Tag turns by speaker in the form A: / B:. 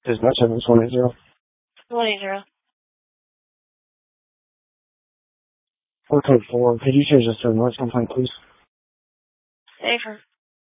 A: Is that 7180?
B: 180.
A: 4 code 4. Could you change this to a noise complaint, please?
B: Safer.